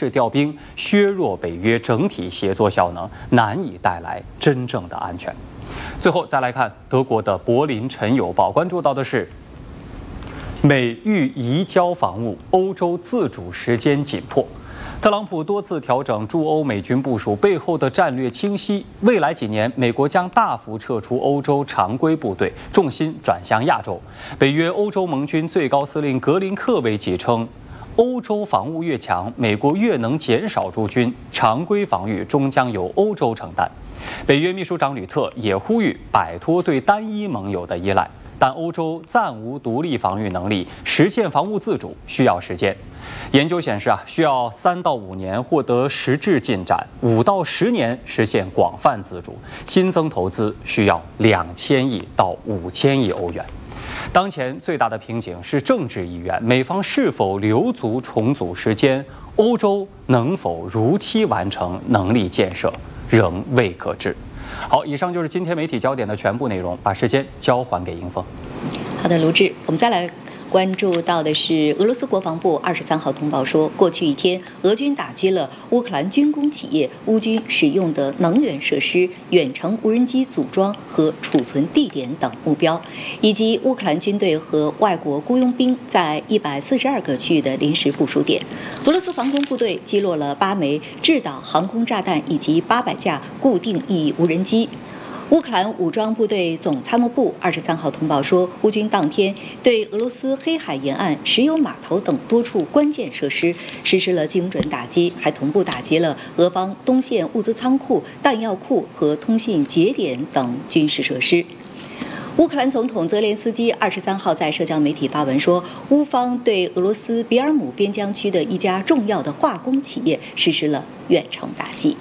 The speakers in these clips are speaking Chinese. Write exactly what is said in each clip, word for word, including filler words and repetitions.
式调兵，削弱北约整体协作效能，难以带来真正的安全。最后再来看德国的柏林晨邮报关注到的是，美欲移交防务，欧洲自主时间紧迫。特朗普多次调整驻欧美军部署背后的战略清晰，未来几年，美国将大幅撤出欧洲常规部队，重心转向亚洲。北约欧洲盟军最高司令格林克维奇称，欧洲防务越强，美国越能减少驻军，常规防御终将由欧洲承担。北约秘书长吕特也呼吁摆脱对单一盟友的依赖，但欧洲暂无独立防御能力，实现防务自主需要时间。研究显示啊，需要三到五年获得实质进展，五到十年实现广泛自主。新增投资需要两千亿到五千亿欧元。当前最大的瓶颈是政治意愿，美方是否留足重组时间，欧洲能否如期完成能力建设，仍未可知。好，以上就是今天媒体焦点的全部内容，把时间交还给英峰。 好的，卢志，我们再来关注到的是，俄罗斯国防部二十三号通报说，过去一天，俄军打击了乌克兰军工企业乌军使用的能源设施、远程无人机组装和储存地点等目标，以及乌克兰军队和外国雇佣兵在一百四十二个区域的临时部署点。俄罗斯防空部队击落了八枚制导航空炸弹以及八百架固定翼无人机。乌克兰武装部队总参谋部二十三号通报说，乌军当天对俄罗斯黑海沿岸石油码头等多处关键设施实施了精准打击，还同步打击了俄方东线物资仓库、弹药库和通信节点等军事设施。乌克兰总统泽连斯基二十三号在社交媒体发文说，乌方对俄罗斯比尔姆边疆区的一家重要的化工企业实施了远程打击。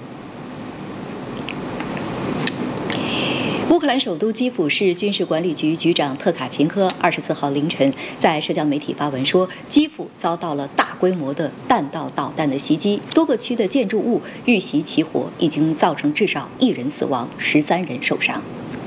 乌克兰首都基辅市军事管理局局长特卡琴科二十四号凌晨在社交媒体发文说，基辅遭到了大规模的弹道导弹的袭击，多个区的建筑物遇袭起火，已经造成至少一人死亡，十三人受伤。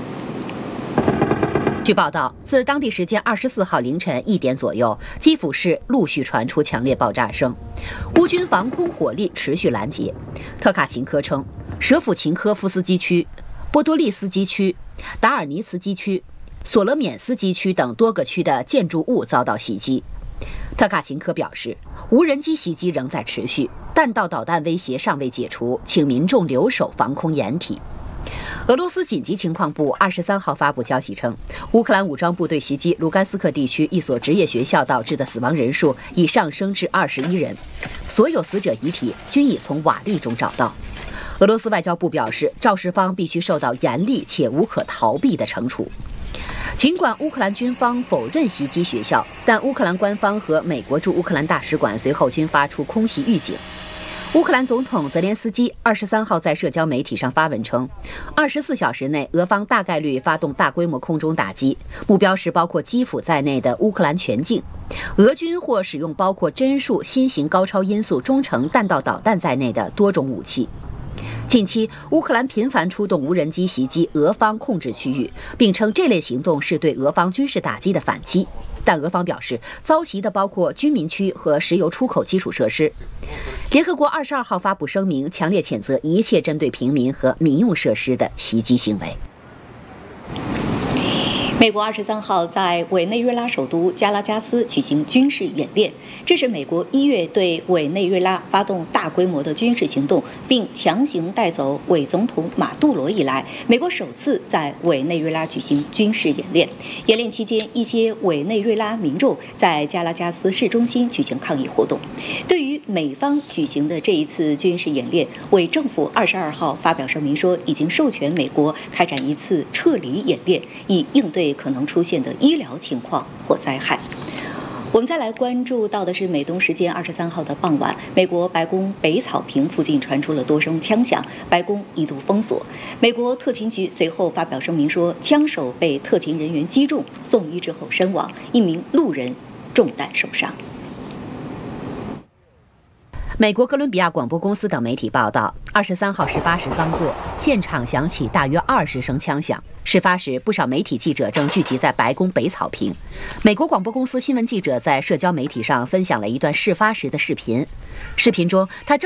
据报道，自当地时间二十四号凌晨一点左右，基辅市陆续传出强烈爆炸声，乌军防空火力持续拦截。特卡琴科称，舍甫琴科夫斯基区、波多利斯基区、达尔尼茨基区、索罗缅斯基区等多个区的建筑物遭到袭击。特卡琴科表示，无人机袭击仍在持续，弹道导弹威胁尚未解除，请民众留守防空掩体。俄罗斯紧急情况部二十三号发布消息称，乌克兰武装部队袭击卢甘斯克地区一所职业学校导致的死亡人数已上升至二十一人，所有死者遗体均已从瓦砾中找到。俄罗斯外交部表示，肇事方必须受到严厉且无可逃避的惩处。尽管乌克兰军方否认袭击学校，但乌克兰官方和美国驻乌克兰大使馆随后均发出空袭预警。乌克兰总统泽连斯基二十三号在社交媒体上发文称，二十四小时内俄方大概率发动大规模空中打击，目标是包括基辅在内的乌克兰全境。俄军或使用包括帧数新型高超音速中程弹道导弹在内的多种武器。近期，乌克兰频繁出动无人机袭击俄方控制区域，并称这类行动是对俄方军事打击的反击。但俄方表示，遭袭的包括居民区和石油出口基础设施。联合国二十二号发布声明，强烈谴责一切针对平民和民用设施的袭击行为。 美国二十三号在委内瑞拉首都加拉加斯举行军事演练，这是美国一月对委内瑞拉发动大规模的军事行动，并强行带走伪总统马杜罗以来，美国首次在委内瑞拉举行军事演练。演练期间，一些委内瑞拉民众在加拉加斯市中心举行抗议活动。对于美方举行的这一次军事演练，委政府二十二号发表声明说，已经授权美国开展一次撤离演练，以应对可能出现的医疗情况或灾害。我们再来关注到的是，美东时间二十三号的傍晚，美国白宫北草坪附近传出了多声枪响，白宫一度封锁。美国特勤局随后发表声明说，枪手被特勤人员击中，送医之后身亡，一名路人中弹受伤。 美国哥伦比亚广播公司等媒体报道，二十三号十八时刚过，现场响起大约二十声枪响。事发时，不少媒体记者正聚集在白宫北草坪。美国广播公司新闻记者在社交媒体上分享了一段事发时的视频，视频中他正